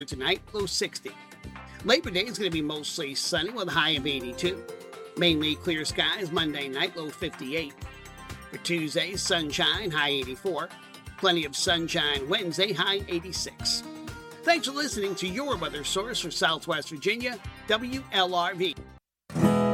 tonight, low 60. Labor Day is going to be mostly sunny with a high of 82. Mainly clear skies Monday night, low 58. For Tuesday, sunshine, high 84. Plenty of sunshine Wednesday, high 86. Thanks for listening to your weather source for Southwest Virginia, WLRV.